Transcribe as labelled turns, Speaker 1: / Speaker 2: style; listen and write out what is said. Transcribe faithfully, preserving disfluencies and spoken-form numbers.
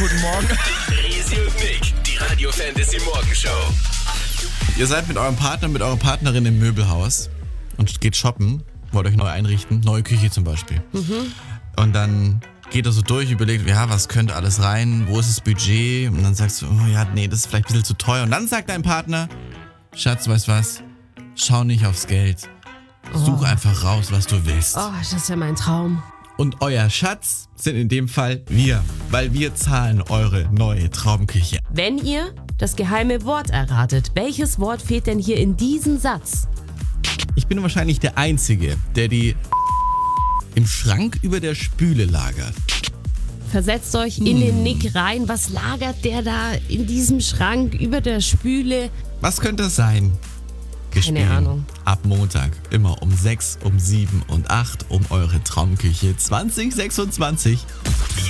Speaker 1: guten Morgen.
Speaker 2: Easy und Nick, die Radio Fantasy Morgenshow.
Speaker 3: Ihr seid mit eurem Partner, mit eurer Partnerin im Möbelhaus und geht shoppen, wollt euch neu einrichten, neue Küche zum Beispiel. Mhm. Und dann geht er so durch, überlegt, ja, was könnte alles rein, wo ist das Budget? Und dann sagst du, oh ja, nee, das ist vielleicht ein bisschen zu teuer. Und dann sagt dein Partner, Schatz, weißt was, schau nicht aufs Geld. Such
Speaker 4: Oh.
Speaker 3: einfach raus, was du willst.
Speaker 4: Oh, das ist ja mein Traum.
Speaker 3: Und euer Schatz sind in dem Fall wir, weil wir zahlen eure neue Traumküche.
Speaker 4: Wenn ihr das geheime Wort erratet, welches Wort fehlt denn hier in diesem Satz?
Speaker 3: Ich bin wahrscheinlich der Einzige, der die im Schrank über der Spüle lagert.
Speaker 4: Versetzt euch in den Nick rein. Was lagert der da in diesem Schrank über der Spüle?
Speaker 3: Was könnte das sein? Gespielt
Speaker 4: Ahnung.
Speaker 3: ab Montag immer um sechs, um sieben und acht um eure Traumküche zwanzig sechsundzwanzig.